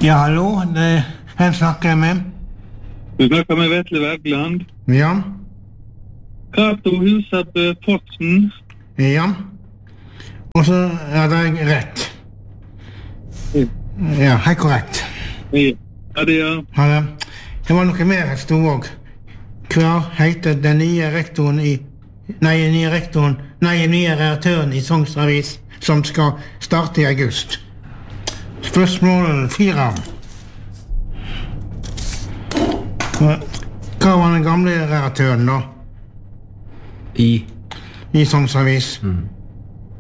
Ja, hallo, hvem snakker jeg med? Du snakker med Vetle Wergeland. Ja. Cato Husebø Potsen. Ja. Og så er det rett. Ja, helt korrekt. Ja, det gjør. Ha det. Det var noe mer jeg stod også. Hva heter den nye rektoren nye redaktøren i Sogns Avis som skal starte i august? Spørsmål 4. Hva var den gamle redaktøren da? I I Sogns Avis?